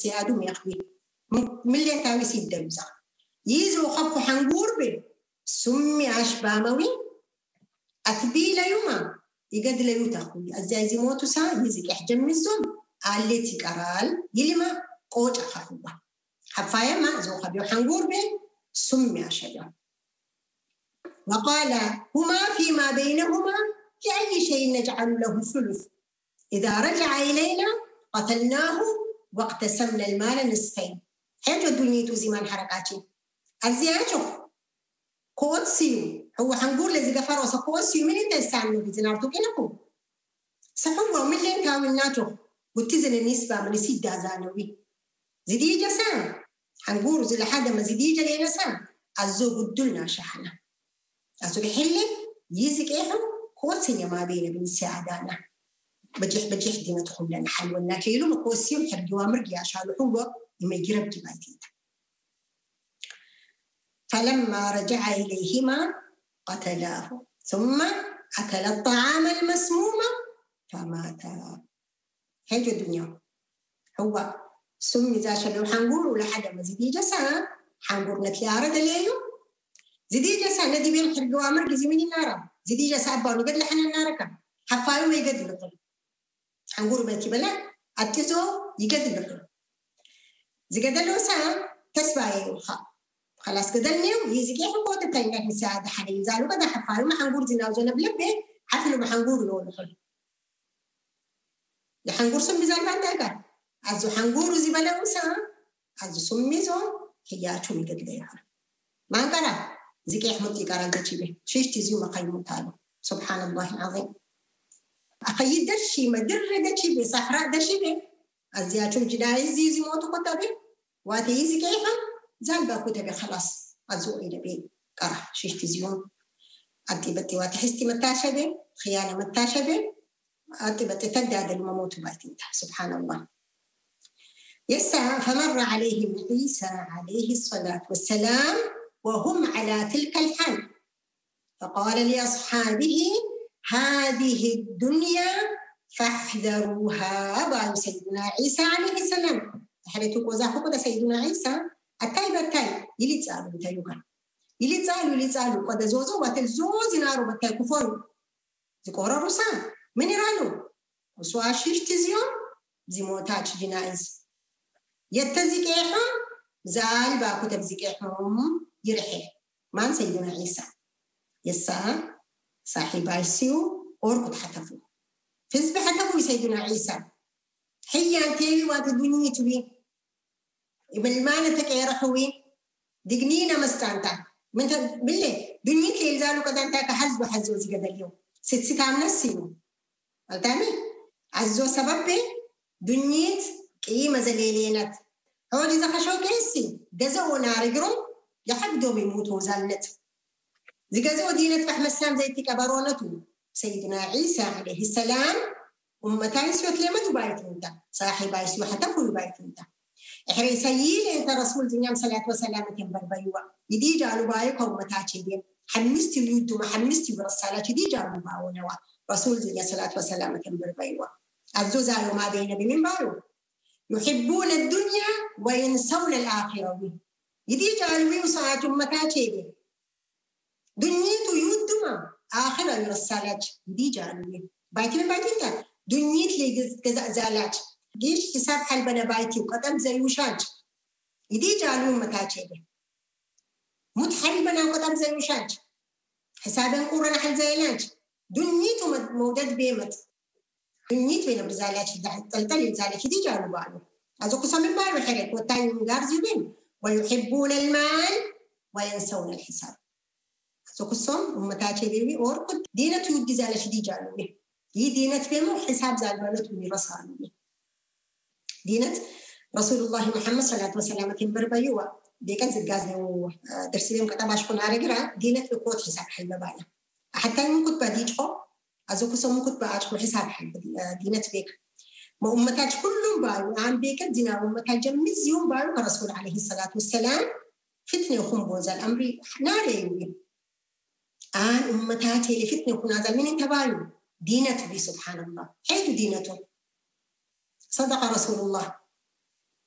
السيادة ميخوي ملي تاوي سيد دمزا يزو خبو حنقور بي سمي عشباموي أتبي ليوما يقد ليو تاخوي الزايزي موتو سا يزيك إحجم الزوم قالتي كرال يلما قوج أخافوها حفايا ما زو خبيو حنقور بي سمي عشبا وقال هما فيما بينهما لأي شيء نجعل له ثلث إذا رجع إلينا قتلناه واقتسمنا المال نصفين حيث الدنيا زمان حركاتي الزياجو كوتسيو هو حنقول لزي قفار وسكوتسيو من انت استعملوا بزنارتو كنكو سحوه من اللي انتاويناتو واتزن النسبة من سيد دازانوي زديجة سام حنقول زي لحد ما زديجة لينا سام الزو قدلنا شحنا أزو بحلي يزيك إيحو كوتسيني ما بينا بين سعدانا بجيح دينا تدخل لنا حل والناكيلو مكوسيو حرقوا مرقيا عشان هو يما يقرب جماعتين فلما رجع إليهما قتلاه ثم أكل الطعام المسموم فماتا هيجو الدنيا هو سمي ذا شلو حنقول ولا حدا ما زيدي جسا حنقول نتلارة دليو زيدي جسا ندي بين حرقوا مرقي زي من النار زيدي جسا أبا نقد لحنا النار كم حفايو ما يقد بطل حنقول بيتي بلا أتزو يقد بطل زي قدلو سا تسبايا الخاء خلاص قدلني ويزيكي حقوة تاينك مساعدة حالي زالو قد حفايو ما حنقول زيناوزونا بلبه حفلو ما حنقول لو نخل يحنقول سمي زال بانداكا عزو حنقول زي بلا وسا عزو سمي زون هياتو يقد ليها ما انقرأ زيكي أحمد يقارن تجيبه شيش تزيو ما قيمو تالو سبحان الله العظيم أقيد درشي ما در دجيبه صحراء دجيبه أزياتو جنايز زي موتو قطبه واتي زيكي أحمد زال باكو تبي خلاص أزو إلى بي قرح شيش تزيون أتي بتي واتحستي متاشبه خيانة متاشبه أتي بتي تداد المموت بايتين سبحان الله يسا فمر عليهم عيسى عليه الصلاة والسلام وهم على تلك الحال فقال لأصحابه هذه الدنيا فاحذروها بايو سيدنا عيسى عليه السلام حريتو كوزاحو كده سيدنا عيسى التاي يلي تسالوا قد زوزو وتلزوز نارو بتاي كفور ذكورا روسان من يرالو وسواشيش تزيون زي موتاج جنائز يتزيك إيحا زال باكو تبزيك إيحهم يرحل مان سيدنا عيسى يسا صاحب عيسيو أوركت حتفو فزب حتفو سيدنا عيسى حيا تيوي وات الدنيا تبي بالمانتك يا رحوي دقنينا مستانتا من بالله دنيك يلزالو قدام تاك حزب حزو زي قد اليوم ست عامنا السينو قلتاني عزو سبب دنيت قيمة زليلينات هو دي زخشو كيسي قزو نار قرم يحق دوم يموتو زالنت زي قزو دينت فحم السام زي تكبرونتو سيدنا عيسى عليه السلام أمتان سوى كلمة بايتنتا صاحب عيسى حتى كل بايتنتا إحري سيئل أنت رسول دنيا صلاة وسلامة بربيوة يدي جالو بايك ومتاچي دي حمستي اليدو ما حمستي برسالة يدي جالو باونوا رسول دنيا صلاة وسلامة بربيوة الزوزا ما بين بمن بارو يحبون الدنيا وينسون الآخرة يدي جالو وصلاة متاچي دي دنيتو يدما آخرة يرسالة يدي جالو بايتين بايتين دنيت لي كزالات جيش حساب حل بنا بايتي وقدم زي وشاج يدي جالو متاچه متحل بنا وقدم زي وشاج حسابن قرن حل زيلاج دنيتو مودد بيمت دنيت بين برزالات تلتل بزالات يدي جالو بالو ازو قسم من بالو حرك والتاني مغارزي بين ويحبون المال وينسون الحساب ازو قسم متاچه بيوي اور قد دينت يدي زالات يدي جالو يدينت بيمو حساب زالبانت ونرسالو دينت رسول الله محمد صلى الله عليه وسلم بربيوة ديكن زجاجه درسيهم كتاباش كنا رجرا دينت بقوت حساب حل ببايا حتى ممكن بديجه أزوك سو ممكن بعشق حساب حل دينت بيك ما أمتاج كلهم بايو عن بيك دينا أمتاج مزيون بايو كرسول عليه الصلاة والسلام فتنة وخم بوزال أمري ناري آن أمتاج اللي فتنة وخم نازل من انتبايو دينت بي سبحان الله حيث دينته صدق رسول الله